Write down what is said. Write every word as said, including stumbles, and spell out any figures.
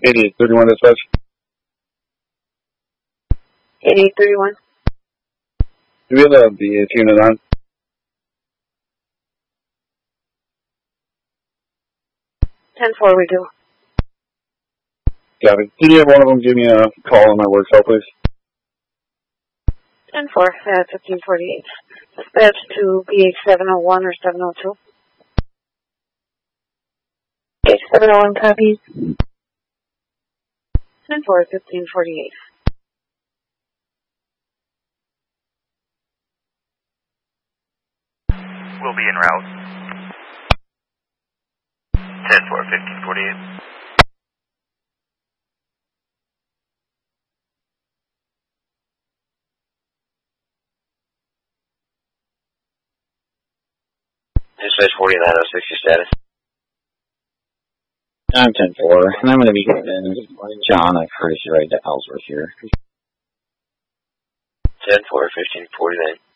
eighty-eight thirty-one dispatch. eighty-eight thirty-one. Do we have the, the unit on? ten four, we do. Got it. Can you have one of them give me a call on my work cell, please? ten four, uh, fifteen forty-eight. Dispatch to B H seven oh one or seven oh two. B H seven oh one copies. ten four, fifteen forty-eight. We'll be en route. ten four, fifteen forty-eight. Dispatch forty-nine oh six, your status? I'm ten four, and I'm going to be getting John, I've heard you right to Ellsworth here. ten four, fifteen forty-nine.